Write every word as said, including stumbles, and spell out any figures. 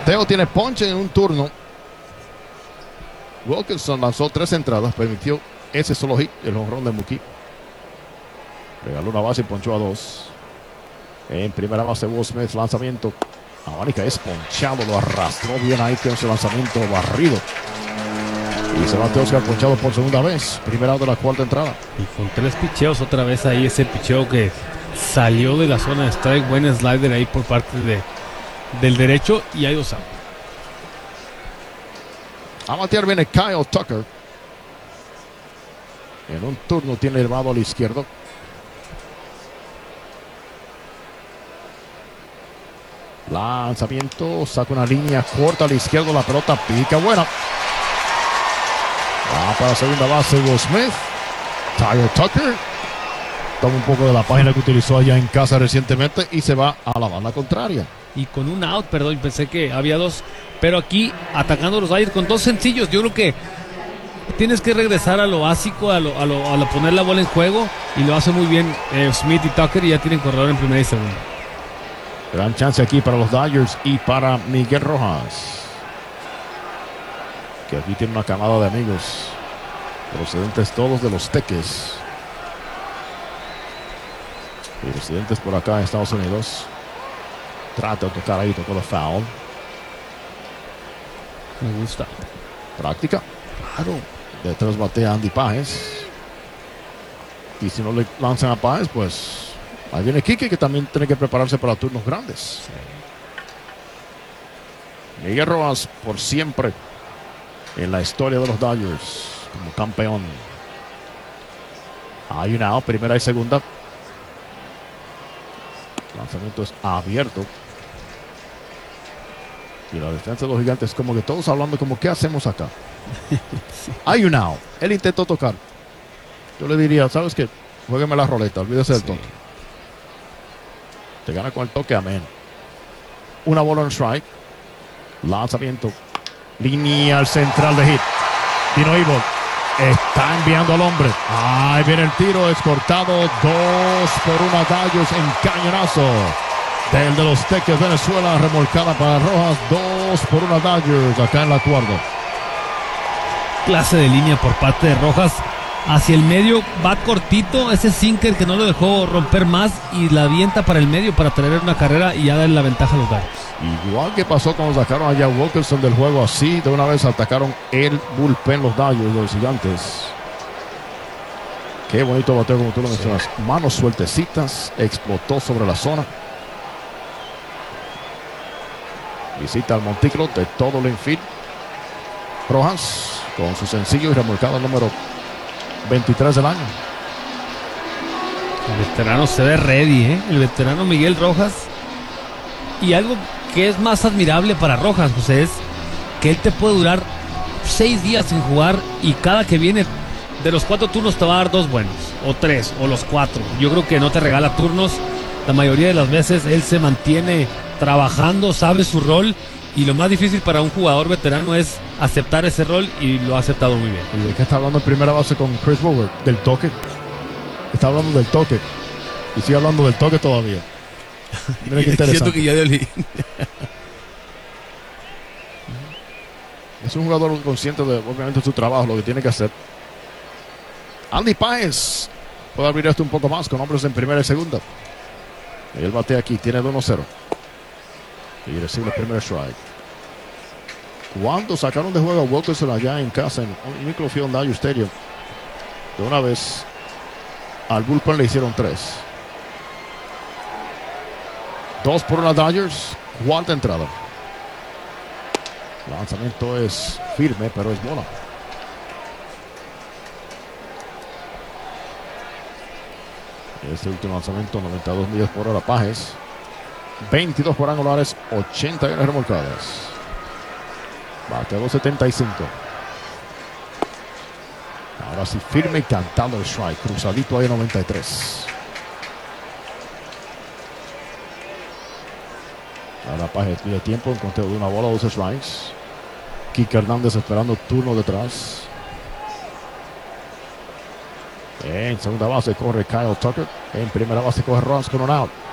Mateo tiene ponche en un turno. Wilkinson lanzó tres entradas, permitió ese solo hit, el jonrón de Mookie. Regaló una base y ponchó a dos. En primera base, Will Smith, lanzamiento. Abanica es ponchado, lo arrastró bien ahí con ese lanzamiento barrido. Y se va Teoscar ponchado por segunda vez. Primera de la cuarta entrada. Y con tres picheos otra vez ahí, ese picheo que salió de la zona de strike. Buen slider ahí por parte de, del derecho. Y hay dos out. A batear viene Kyle Tucker. En un turno tiene elevado al izquierdo. Lanzamiento, saca una línea corta al izquierdo, la pelota pica buena. Va para segunda base Will Smith. Kyle Tucker toma un poco de la página que utilizó allá en casa recientemente y se va a la banda contraria. Y con un out, perdón, pensé que había dos. Pero aquí atacando los Dodgers con dos sencillos. Yo creo que tienes que regresar a lo básico, a lo, a lo, a lo poner la bola en juego. Y lo hace muy bien eh, Smith y Tucker, y ya tienen corredor en primera y segunda. Gran chance aquí para los Dodgers y para Miguel Rojas, que aquí tiene una camada de amigos procedentes todos de los Teques y residentes por acá en Estados Unidos. Trata de tocar ahí, tocó la foul. Me gusta. Práctica. Claro. Detrás batea Andy Páez. Y si no le lanzan a Páez, pues ahí viene Quique, que también tiene que prepararse para turnos grandes. Sí. Miguel Rojas por siempre en la historia de los Dodgers como campeón. Hay una out, primera y segunda. El lanzamiento es abierto. Y la defensa de los Gigantes como que todos hablando como ¿qué hacemos acá? Sí. Hay un out. Él intentó tocar. Yo le diría, ¿sabes qué? Juégueme la roleta, olvídese del sí. toque. Te gana con el toque, amén. Una bola en strike. Lanzamiento. Línea al central de hit. Tino Evil está enviando al hombre. Ahí viene el tiro, es cortado. Dos por una Dodgers en cañonazo. Del de los Teques Venezuela, remolcada para Rojas. Dos por una Dodgers acá en la cuarta. Clase de línea por parte de Rojas. Hacia el medio, va cortito. Ese sinker que no lo dejó romper más. Y la avienta para el medio para traer una carrera y ya darle la ventaja a los Dodgers. Igual que pasó cuando sacaron allá a Wilkinson del juego, así de una vez atacaron el bullpen los Dodgers, los Gigantes. Qué bonito bateo como tú lo mencionas. Sí. Manos sueltecitas, explotó sobre la zona. Visita al montículo de todo el infield. Rojas con su sencillo y remolcado número veintitrés del año. El veterano se ve ready, ¿eh? El veterano Miguel Rojas. Y algo que es más admirable para Rojas, José, es que él te puede durar seis días sin jugar y cada que viene de los cuatro turnos te va a dar dos buenos, o tres, o los cuatro. Yo creo que no te regala turnos. La mayoría de las veces él se mantiene trabajando, sabe su rol, y lo más difícil para un jugador veterano es aceptar ese rol, y lo ha aceptado muy bien. ¿Y de qué está hablando en primera base con Chris Woodward? Del toque. Está hablando del toque y sigue hablando del toque todavía. Mira qué interesante. Siento que ya de es un jugador consciente de obviamente su trabajo, lo que tiene que hacer. Andy Páez puede abrir esto un poco más con hombres en primera y segunda. Y él batea aquí, tiene el uno cero. Y recibe el primer strike. Cuando sacaron de juego a Wilkinson allá en casa en Microfield Dodger Stadium, de una vez al bullpen le hicieron tres. Dos por una Dodgers, cuarta entrada. Lanzamiento es firme, pero es bola. Este último lanzamiento, noventa y dos millas por hora, Páez. veintidós por angulares, ochenta y uno remolcadas. Bateador setenta y cinco. Ahora sí, firme y cantando el strike. Cruzadito ahí, noventa y tres. Ahora Páez pide tiempo en conteo de una bola, dos strikes. Kike Hernández esperando turno detrás. En segunda base corre Kyle Tucker. En primera base corre Rojas con un out.